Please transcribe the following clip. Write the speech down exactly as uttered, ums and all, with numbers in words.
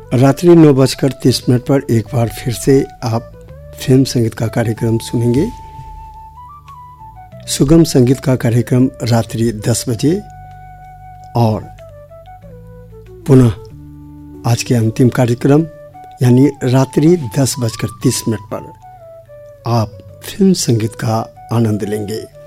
रात्रि नौ बजकर तीस मिनट पर एक बार फिर से आप फिल्म संगीत का कार्यक्रम सुनेंगे। सुगम संगीत का कार्यक्रम रात्रि दस बजे और पुनः आज के अंतिम कार्यक्रम यानी रात्रि दस बजकर तीस मिनट पर आप फिल्म संगीत का आनंद लेंगे।